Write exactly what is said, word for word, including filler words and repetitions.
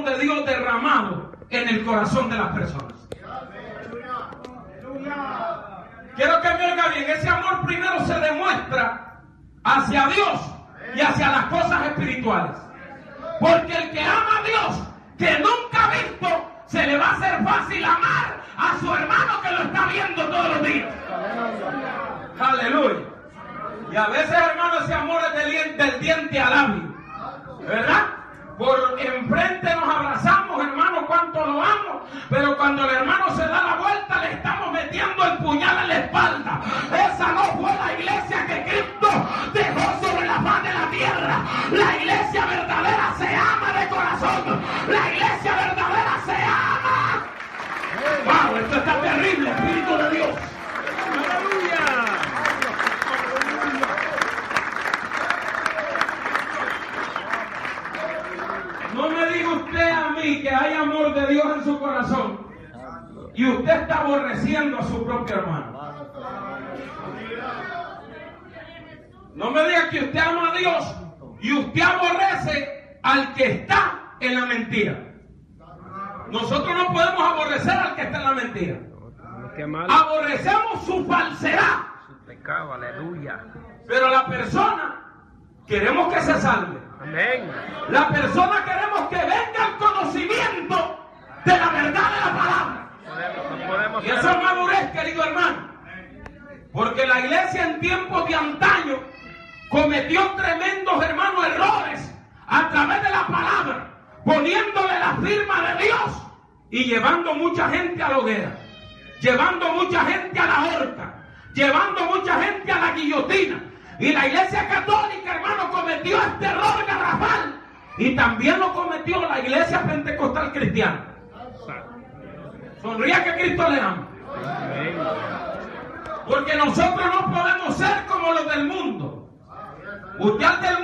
amor de Dios derramado en el corazón de las personas. Quiero que me oiga bien, ese amor primero se demuestra hacia Dios y hacia las cosas espirituales. Porque el que ama a Dios, que nunca ha visto, se le va a hacer fácil amar a su hermano que lo está viendo todos los días. Aleluya. Y a veces, hermano, ese amor es del, del diente al labio, ¿verdad? Por enfrente nos abrazamos, hermano, cuánto lo amo, pero cuando el hermano se da la vuelta le estamos metiendo el puñal en la espalda. Esa no fue la iglesia que Cristo dejó sobre la faz de la tierra. La iglesia verdadera se ama de corazón. La iglesia verdadera se ama. ¡Wow! Esto está terrible, Espíritu de Dios. ¡Aleluya! No me diga usted a mí que hay amor de Dios en su corazón y usted está aborreciendo a su propio hermano. No me diga que usted ama a Dios y usted aborrece al que está en la mentira. Nosotros no podemos aborrecer al que está en la mentira. Aborrecemos su falsedad. Su pecado, aleluya. Pero la persona queremos que se salve. Amén. La persona queremos que venga al conocimiento de la verdad de la palabra. Podemos, podemos y eso es madurez, querido hermano. Porque la iglesia en tiempos de antaño cometió tremendos, hermanos, errores a través de la palabra, poniéndole la firma de Dios y llevando mucha gente a la hoguera, llevando mucha gente a la horca, llevando mucha gente a la guillotina. Y la iglesia católica, hermano, cometió este error garrafal. Y también lo cometió la iglesia pentecostal cristiana. Sonría que Cristo le ama. Porque nosotros no podemos ser como los del mundo. Usted al del